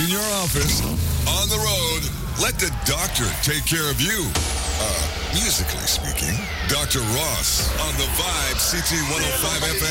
in your office, on the road, let the doctor take care of you. Musically speaking, Dr. Ross on the Vibe CT 105 FM.